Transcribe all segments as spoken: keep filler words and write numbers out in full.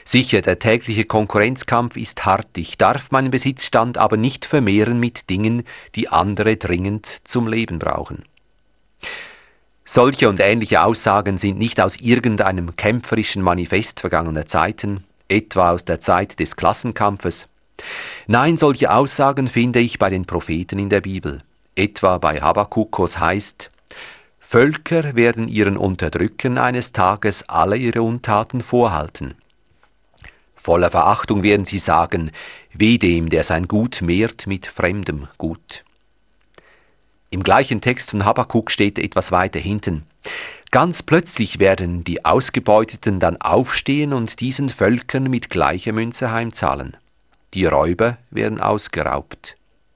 Sicher, der tägliche Konkurrenzkampf ist hart, ich darf meinen Besitzstand aber nicht vermehren mit Dingen, die andere dringend zum Leben brauchen. Solche und ähnliche Aussagen sind nicht aus irgendeinem kämpferischen Manifest vergangener Zeiten, etwa aus der Zeit des Klassenkampfes. Nein, solche Aussagen finde ich bei den Propheten in der Bibel. Etwa bei Habakuk, wo es heißt: Völker werden ihren Unterdrückern eines Tages alle ihre Untaten vorhalten. Voller Verachtung werden sie sagen: Weh dem, der sein Gut mehrt mit fremdem Gut. Im gleichen Text von Habakuk steht etwas weiter hinten: Ganz plötzlich werden die Ausgebeuteten dann aufstehen und diesen Völkern mit gleicher Münze heimzahlen. Die Räuber werden ausgeraubt.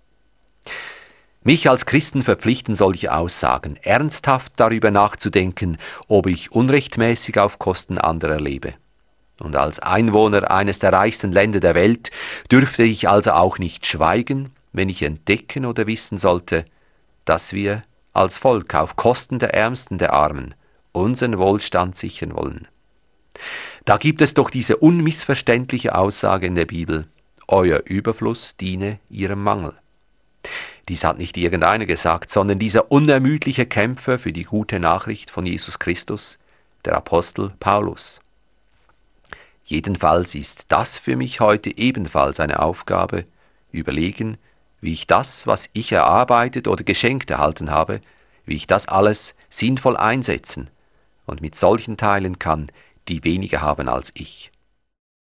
Mich als Christen verpflichten solche Aussagen, ernsthaft darüber nachzudenken, ob ich unrechtmäßig auf Kosten anderer lebe. Und als Einwohner eines der reichsten Länder der Welt dürfte ich also auch nicht schweigen, wenn ich entdecken oder wissen sollte, dass wir als Volk auf Kosten der Ärmsten, der Armen, unseren Wohlstand sichern wollen. Da gibt es doch diese unmissverständliche Aussage in der Bibel: Euer Überfluss diene ihrem Mangel. Dies hat nicht irgendeiner gesagt, sondern dieser unermüdliche Kämpfer für die gute Nachricht von Jesus Christus, der Apostel Paulus. Jedenfalls ist das für mich heute ebenfalls eine Aufgabe, überlegen, wie ich das, was ich erarbeitet oder geschenkt erhalten habe, wie ich das alles sinnvoll einsetzen und mit solchen teilen kann, die weniger haben als ich.